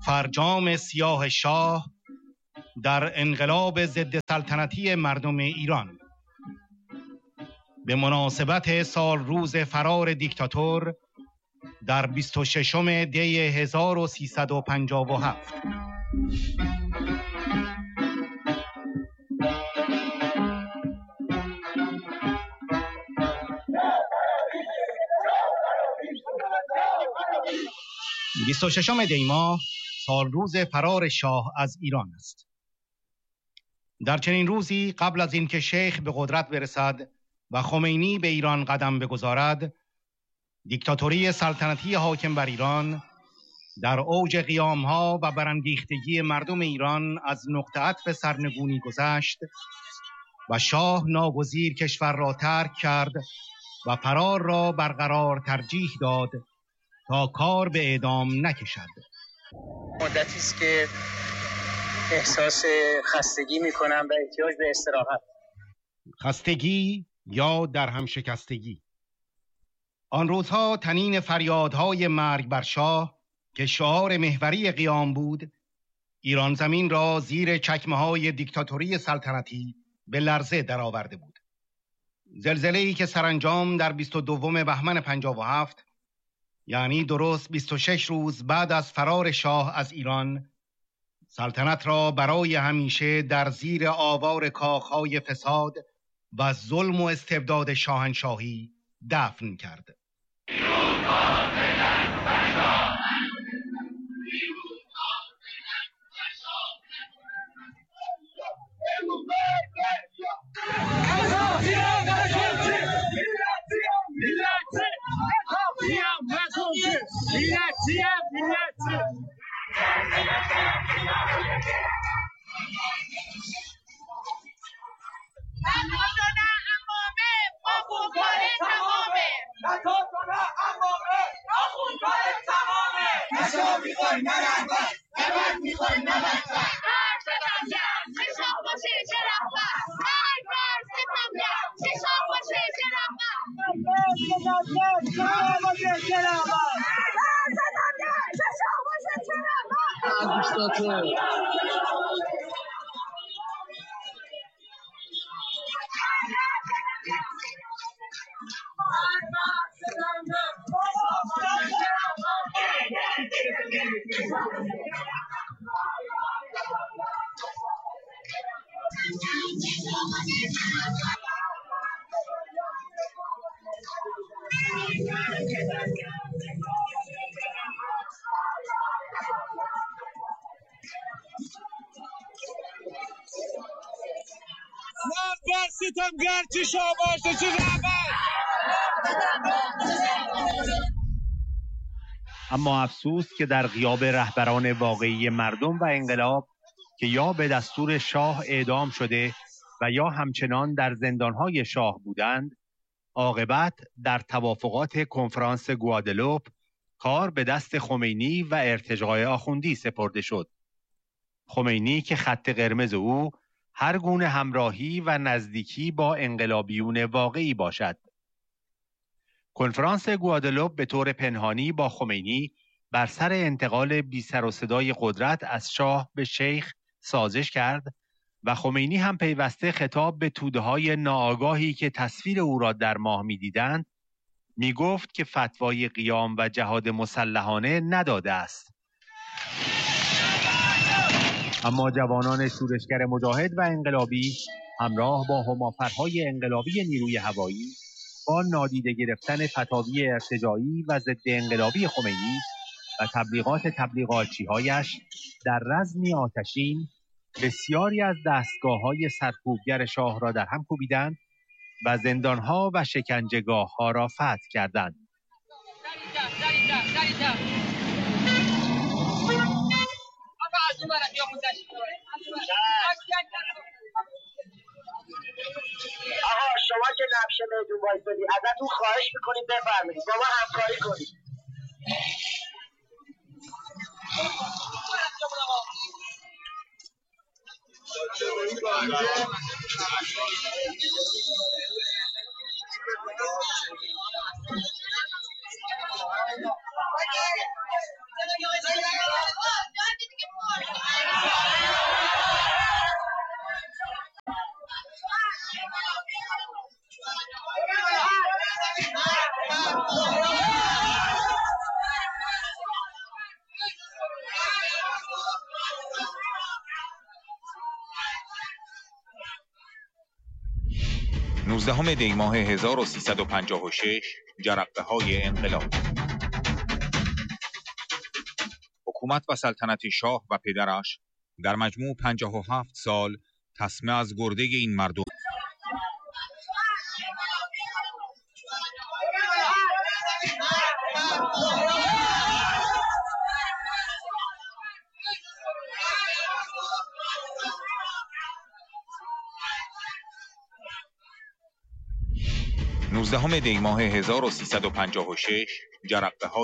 فرجام سیاه شاه در انقلاب ضد سلطنتی مردم ایران به مناسبت سال روز فرار دیکتاتور در 26 دی 1357. ششم دی ماه سال روز فرار شاه از ایران است. در چنین روزی قبل از اینکه شیخ به قدرت برسد و خمینی به ایران قدم بگذارد، دیکتاتوری سلطنتی حاکم بر ایران در اوج قیامها و برانگیختگی مردم ایران از نقطه عطف سرنگونی گذشت و شاه ناگزیر کشور را ترک کرد و فرار را برقرار ترجیح داد تا کار به اعدام نکشد. مدتی است که احساس خستگی می‌کنم و احتیاج به استراحت. خستگی یا در هم شکستگی. آن روزها تنین فریادهای مرگ بر شاه که شعار محوری قیام بود، ایران زمین را زیر چکمه‌های دیکتاتوری سلطنتی به لرزه درآورده بود. زلزله‌ای که سرانجام در 22 بهمن 57، یعنی درست 26 روز بعد از فرار شاه از ایران، سلطنت را برای همیشه در زیر آوار کاخهای فساد و ظلم و استبداد شاهنشاهی دفن کرد. اما افسوس که در غیاب رهبران واقعی مردم و انقلاب که یا به دستور شاه اعدام شده و یا همچنان در زندانهای شاه بودند، عاقبت در توافقات کنفرانس گوادلوپ کار به دست خمینی و ارتجاع آخوندی سپرده شد. خمینی که خط قرمز او هر گونه همراهی و نزدیکی با انقلابیون واقعی باشد. کنفرانس گوادلوپ به طور پنهانی با خمینی بر سر انتقال بی سر و صدای قدرت از شاه به شیخ سازش کرد و خمینی هم پیوسته خطاب به توده‌های ناآگاهی که تصویر او را در ماه می‌دیدند می‌گفت که فتوای قیام و جهاد مسلحانه نداده است. اما جوانان شورشگر مجاهد و انقلابی همراه با همافرهای انقلابی نیروی هوایی با نادیده گرفتن فتاوی ارتجاعی و ضد انقلابی خمینی و تبلیغاتچی‌هایش در رزمی آتشین بسیاری از دستگاه‌های سرکوبگر شاه را در هم کوبیدند و زندان‌ها و شکنجهگاه‌ها را فتح کردند. آقا شما که نقشه میدون وایسادی، ازتون خواهش میکنیم بفرمایید با ما همکاری کنید. 19 دی ماه 1356 جرقه‌های انقلاب. حکومت و سلطنت شاه و پدرش در مجموع 57 سال تسمه از گرده این مردم 19 دی ماه 1356 جرقه‌های